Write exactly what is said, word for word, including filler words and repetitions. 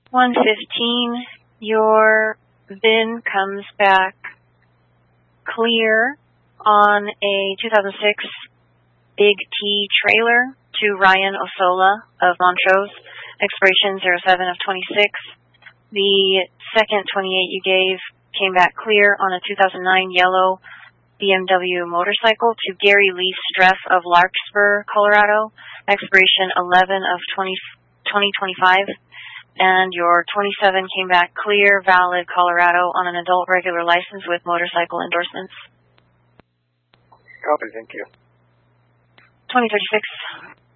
one fifteen, your V I N comes back clear on a two thousand six Big T trailer to Ryan Osola of Montrose, expiration zero seven of twenty-six. The second twenty-eight you gave came back clear on a two thousand nine yellow B M W motorcycle to Gary Lee Streff of Larkspur, Colorado, expiration eleven of twenty twenty-five. And your twenty-seven came back clear, valid, Colorado, on an adult regular license with motorcycle endorsements. Copy, thank you. twenty thirty-six.